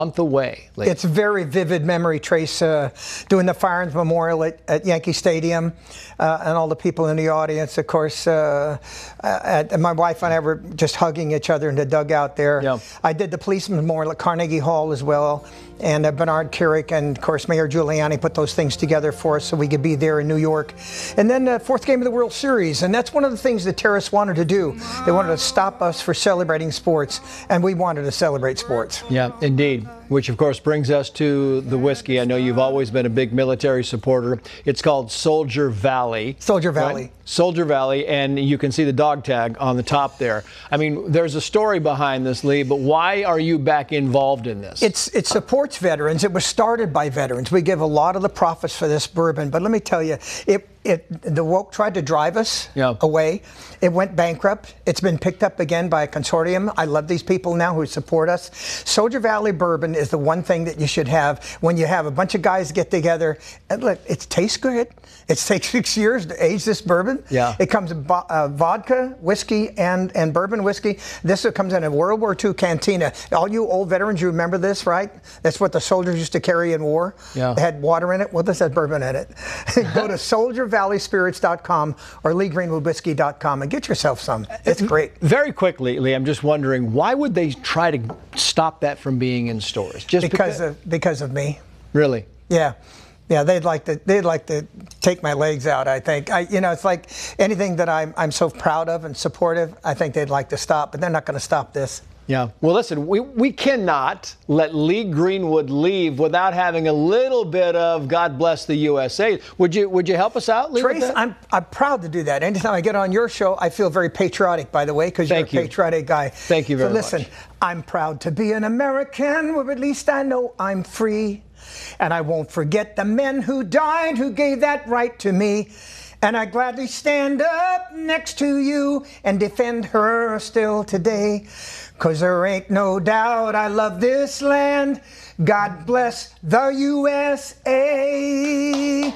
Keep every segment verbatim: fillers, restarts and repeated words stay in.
month away. Lee. It's a very vivid memory, Trace, uh, doing the Firearms Memorial at, at Yankee Stadium, uh, and all the people in the audience, of course. Uh, at, and my wife and I were just hugging each other in the dugout there. Yeah. I did the Police Memorial at Carnegie Hall as well, and uh, Bernard Kerik and, of course, Mayor Giuliani put those things together for us so we could be there in New York. And then the fourth game of the World Series, and that's one of the things the terrorists wanted to do. They wanted to stop us for celebrating sports, and we wanted to celebrate sports. Yeah, indeed. Which, of course, brings us to the whiskey. I know you've always been a big military supporter. It's called Soldier Valley. Soldier Valley. Right? Soldier Valley, and you can see the dog tag on the top there. I mean, there's a story behind this, Lee, but why are you back involved in this? It's It supports veterans. It was started by veterans. We give a lot of the profits for this bourbon, but let me tell you, it It, the woke tried to drive us yeah. away. It went bankrupt. It's been picked up again by a consortium. I love these people now who support us. Soldier Valley Bourbon is the one thing that you should have when you have a bunch of guys get together. And look, it tastes good. It takes six years to age this bourbon. Yeah. It comes in bo- uh, vodka, whiskey, and, and bourbon whiskey. This comes in a World War Two cantina. All you old veterans, you remember this, right? That's what the soldiers used to carry in war. Yeah. They had water in it. Well, this has bourbon in it. Go to soldier valley spirits dot com or lee greenwood whiskey dot com and get yourself some. It's great. Very quickly, Lee, I'm just wondering, why would they try to stop that from being in stores? Just because, because of because of me. Really? Yeah. Yeah, they'd like to they'd like to take my legs out, I think. I you know, it's like anything that I'm I'm so proud of and supportive, I think they'd like to stop, but they're not going to stop this. Yeah. Well, listen, we, we cannot let Lee Greenwood leave without having a little bit of God bless the U S A. Would you would you help us out, Lee? Trace, I'm I'm proud to do that. Anytime I get on your show, I feel very patriotic, by the way, because you're a you. patriotic guy. Thank you very so listen, much. I'm proud to be an American, where at least I know I'm free. And I won't forget the men who died, who gave that right to me. And I gladly stand up next to you and defend her still today. 'Cause there ain't no doubt I love this land. God bless the U S A.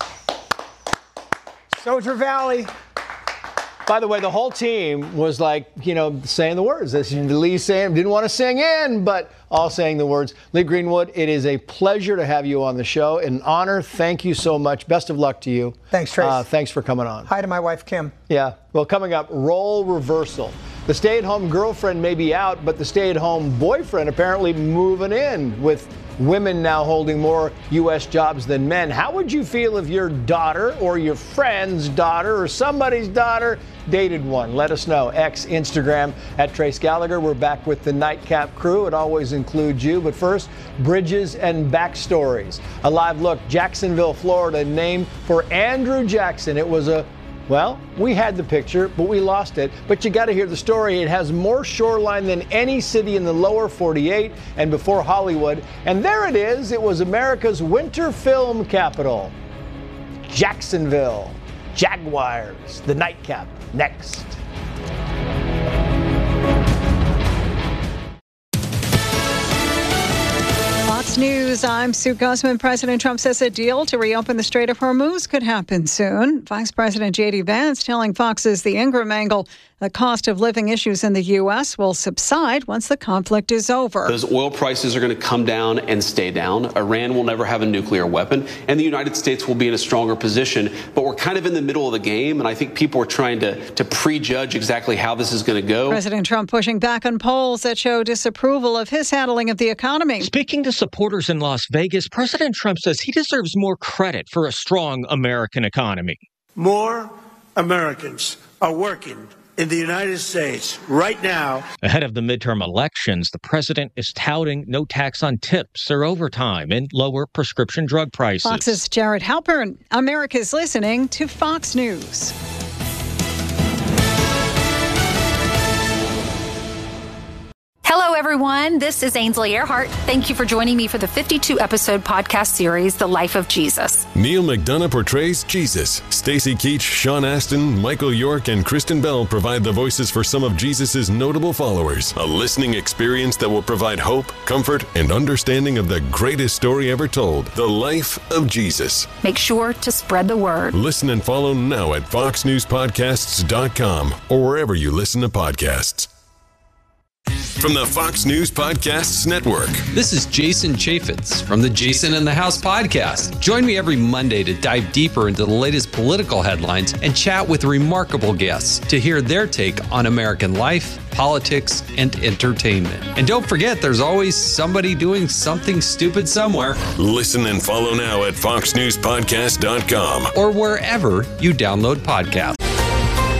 Soldier Valley. By the way, the whole team was like, you know, saying the words. As Lee saying, didn't want to sing in, but all saying the words. Lee Greenwood, it is a pleasure to have you on the show. An honor. Thank you so much. Best of luck to you. Thanks, Trace. Uh, thanks for coming on. Hi to my wife, Kim. Yeah. Well, coming up, role reversal. The stay-at-home girlfriend may be out, but the stay-at-home boyfriend apparently moving in, with women now holding more U S jobs than men. How would you feel if your daughter or your friend's daughter or somebody's daughter dated one? Let us know. X, Instagram, at Trace Gallagher. We're back with the Nightcap crew. It always includes you. But first, bridges and backstories. A live look, Jacksonville, Florida, named for Andrew Jackson. It was a Well, we had the picture, but we lost it. But you got to hear the story. It has more shoreline than any city in the lower forty-eight and before Hollywood. And there it is. It was America's winter film capital. Jacksonville. Jaguars. The Nightcap. Next. Fox News, I'm Sue Guzman. President Trump says a deal to reopen the Strait of Hormuz could happen soon. Vice President J D Vance telling Fox's The Ingraham Angle the cost of living issues in the U S will subside once the conflict is over. Those oil prices are going to come down and stay down. Iran will never have a nuclear weapon, and the United States will be in a stronger position. But we're kind of in the middle of the game, and I think people are trying to, to prejudge exactly how this is going to go. President Trump pushing back on polls that show disapproval of his handling of the economy. Speaking to supporters in Las Vegas, President Trump says he deserves more credit for a strong American economy. More Americans are working in the United States right now. Ahead of the midterm elections, the president is touting no tax on tips or overtime and lower prescription drug prices. Fox's Jared Halpern. America's listening to Fox News. Hello, everyone. This is Ainsley Earhart. Thank you for joining me for the fifty-two episode podcast series, The Life of Jesus. Neil McDonough portrays Jesus. Stacy Keach, Sean Astin, Michael York, and Kristen Bell provide the voices for some of Jesus' notable followers. A listening experience that will provide hope, comfort, and understanding of the greatest story ever told, The Life of Jesus. Make sure to spread the word. Listen and follow now at fox news podcasts dot com or wherever you listen to podcasts. from the Fox News Podcasts Network. This is Jason Chaffetz from the Jason in the House podcast. Join me every Monday to dive deeper into the latest political headlines and chat with remarkable guests to hear their take on American life, politics, and entertainment. And don't forget, there's always somebody doing something stupid somewhere. Listen and follow now at fox news podcast dot com or wherever you download podcasts.